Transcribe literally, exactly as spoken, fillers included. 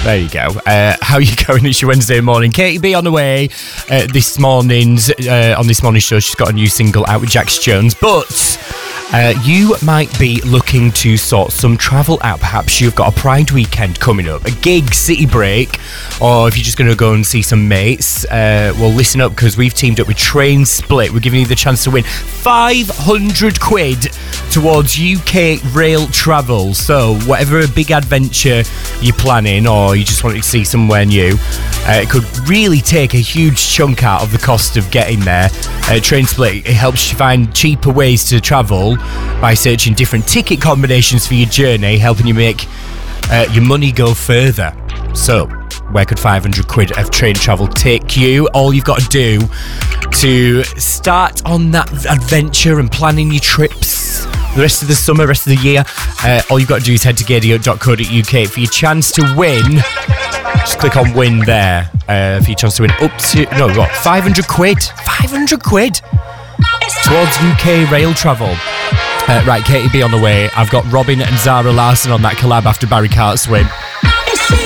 There you go. Uh, how are you going? It's your Wednesday morning. Katie B on the way uh, this morning's uh, on this morning's show. She's got a new single out with Jax Jones, but uh, you might be looking to sort some travel out. Perhaps you've got a Pride weekend coming up, a gig, city break, or if you're just going to go and see some mates. Uh, well, listen up, because we've teamed up with Train Split. We're giving you the chance to win five hundred quid towards U K rail travel. So whatever a big adventure you're planning, or you just want to see somewhere new, uh, it could really take a huge chunk out of the cost of getting there. Uh, Train Split, it helps you find cheaper ways to travel by searching different ticket combinations for your journey, helping you make uh, your money go further. So where could five hundred quid of train travel take you? All you've got to do to start on that adventure and planning your trips the rest of the summer, rest of the year, uh, all you've got to do is head to gadio dot co dot uk for your chance to win. Just click on win there uh, for your chance to win up to, no, what, five hundred quid? five hundred quid towards U K rail travel. Uh, right, Katie B on the way. I've got Robin and Zara Larsson on that collab after Barry Cart's win.